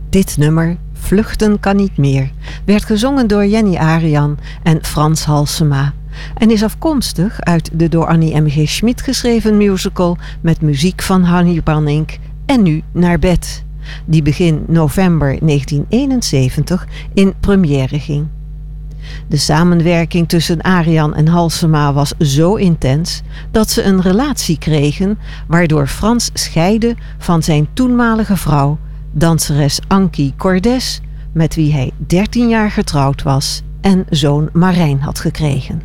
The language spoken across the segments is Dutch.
Dit nummer, Vluchten kan niet meer, werd gezongen door Jenny Arian en Frans Halsema en is afkomstig uit de door Annie M.G. Schmid geschreven musical met muziek van Hannie Bannink En nu naar bed, die begin november 1971 in première ging. De samenwerking tussen Arian en Halsema was zo intens dat ze een relatie kregen waardoor Frans scheidde van zijn toenmalige vrouw, danseres Ankie Cordes, met wie hij 13 jaar getrouwd was en zoon Marijn had gekregen.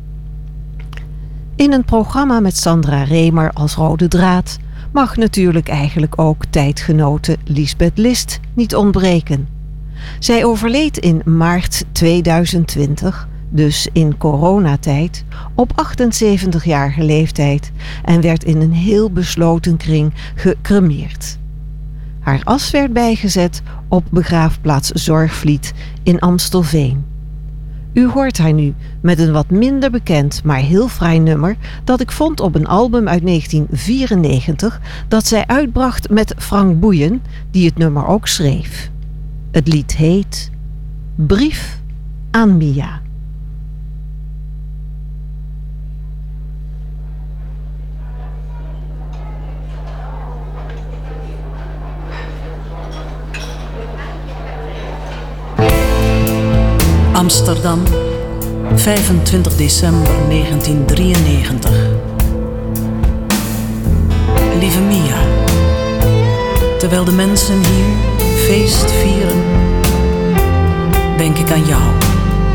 In een programma met Sandra Remer als rode draad mag natuurlijk eigenlijk ook tijdgenote Liesbeth List niet ontbreken. Zij overleed in maart 2020, dus in coronatijd, op 78-jarige leeftijd en werd in een heel besloten kring gecremeerd. Haar as werd bijgezet op begraafplaats Zorgvliet in Amstelveen. U hoort haar nu met een wat minder bekend, maar heel fraai nummer dat ik vond op een album uit 1994 dat zij uitbracht met Frank Boeien, die het nummer ook schreef. Het lied heet Brief aan Mia. Amsterdam, 25 december 1993. Lieve Mia, terwijl de mensen hier feest vieren, denk ik aan jou.